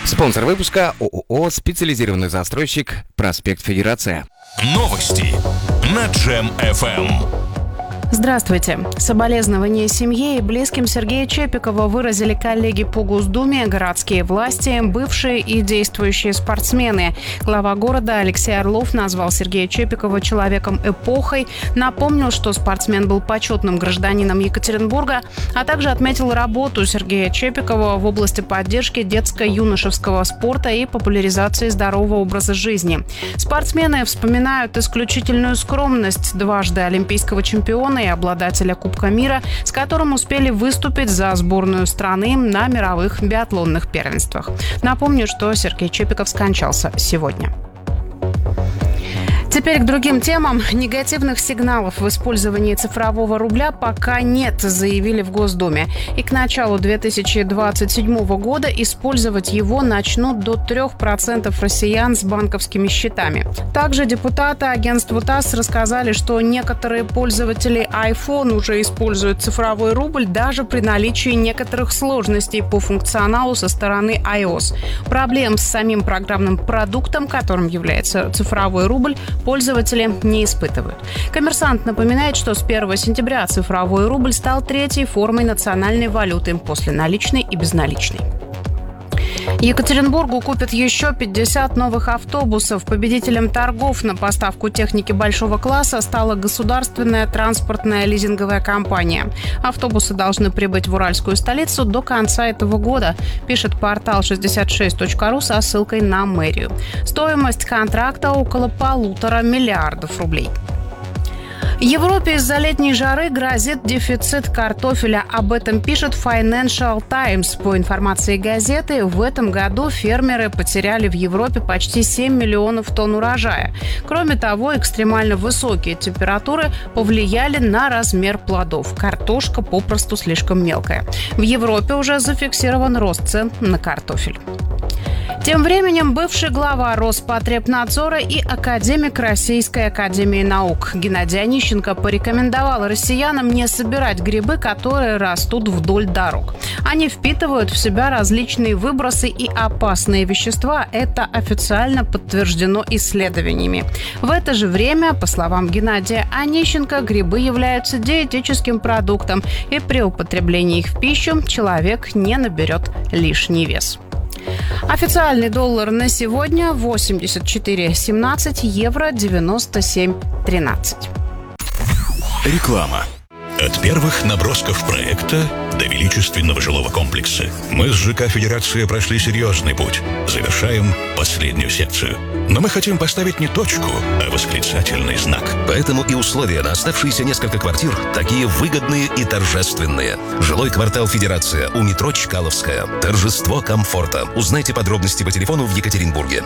Спонсор выпуска ООО «Специализированный застройщик. Проспект Федерация». Новости на Джем-ФМ. Здравствуйте. Соболезнования семье и близким Сергея Чепикова выразили коллеги по Госдуме, городские власти, бывшие и действующие спортсмены. Глава города Алексей Орлов назвал Сергея Чепикова человеком-эпохой, напомнил, что спортсмен был почетным гражданином Екатеринбурга, а также отметил работу Сергея Чепикова в области поддержки детско-юношеского спорта и популяризации здорового образа жизни. Спортсмены вспоминают исключительную скромность дважды олимпийского чемпиона и обладателя Кубка мира, с которым успели выступить за сборную страны на мировых биатлонных первенствах. Напомню, что Сергей Чепиков скончался сегодня. Теперь к другим темам. Негативных сигналов в использовании цифрового рубля пока нет, заявили в Госдуме. И к началу 2027 года использовать его начнут до 3% россиян с банковскими счетами. Также депутаты агентству ТАСС рассказали, что некоторые пользователи iPhone уже используют цифровой рубль даже при наличии некоторых сложностей по функционалу со стороны iOS. Проблем с самим программным продуктом, которым является цифровой рубль, пользователи не испытывают. «Коммерсант» напоминает, что с 1 сентября цифровой рубль стал третьей формой национальной валюты после наличной и безналичной. Екатеринбургу купят еще 50 новых автобусов. Победителем торгов на поставку техники большого класса стала государственная транспортная лизинговая компания. Автобусы должны прибыть в уральскую столицу до конца этого года, пишет портал 66.ru со ссылкой на мэрию. Стоимость контракта около 1,5 миллиарда рублей. Европе из-за летней жары грозит дефицит картофеля. Об этом пишет Financial Times. По информации газеты, в этом году фермеры потеряли в Европе почти 7 миллионов тонн урожая. Кроме того, экстремально высокие температуры повлияли на размер плодов. Картошка попросту слишком мелкая. В Европе уже зафиксирован рост цен на картофель. Тем временем бывший глава Роспотребнадзора и академик Российской академии наук Геннадий Онищенко порекомендовал россиянам не собирать грибы, которые растут вдоль дорог. Они впитывают в себя различные выбросы и опасные вещества. Это официально подтверждено исследованиями. В это же время, по словам Геннадия Онищенко, грибы являются диетическим продуктом, и при употреблении их в пищу человек не наберет лишний вес. Официальный доллар на сегодня 84,17, евро 97,13. Реклама. От первых набросков проекта до величественного жилого комплекса мы с ЖК «Федерация» прошли серьезный путь. Завершаем последнюю секцию. Но мы хотим поставить не точку, а восклицательный знак. Поэтому и условия на оставшиеся несколько квартир такие выгодные и торжественные. Жилой квартал «Федерация» у метро Чкаловская. Торжество комфорта. Узнайте подробности по телефону в Екатеринбурге.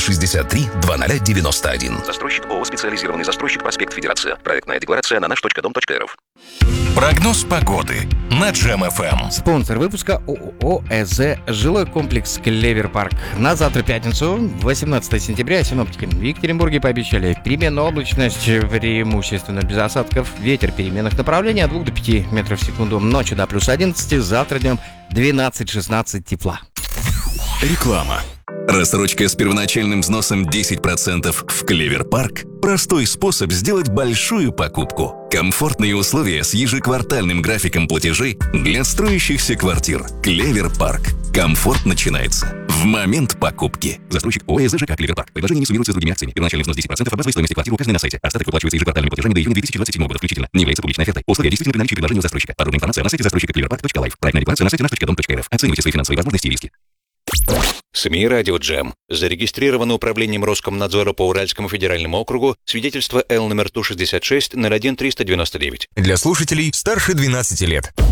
363-2091. Застройщик ООО «Специализированный застройщик. Проспект Федерация». Проектная декларация на наш.дом.рф. Прогноз погоды на Джем-ФМ. Спонсор выпуска ООО «ЭЗ» жилой комплекс «Клевер Парк». На завтра, пятницу, 18 сентября, синоптики в Екатеринбурге пообещали переменную облачность, преимущественно без осадков, ветер переменных направлений от 2 до 5 метров в секунду, ночью до плюс 11, завтра днем 12-16 тепла. Реклама. Рассрочка с первоначальным взносом 10% в Клевер Парк – простой способ сделать большую покупку. Комфортные условия с ежеквартальным графиком платежей для строящихся квартир. Клевер Парк. Комфорт начинается в момент покупки. Застройщик ООО «ЖК Клевер Парк». Предложение не суммируется с другими акциями. Первоначальный взнос 10% от базовой стоимости квартиры указаны на сайте. Остаток выплачивается ежеквартальными платежами до июня 2027 года включительно. Не является публичной офертой. Условия действительны при наличии предложения у застройщика. Подробная информация на сайте застройщика cleverpark.life. Проектная декларация на сайте наш.дом.рф. Оценивайте свои финансовые возможности и риски. СМИ «Радио Джем». Зарегистрировано управлением Роскомнадзора по Уральскому федеральному округу свидетельство Л номер ТУ-66 01-399. Для слушателей старше 12 лет.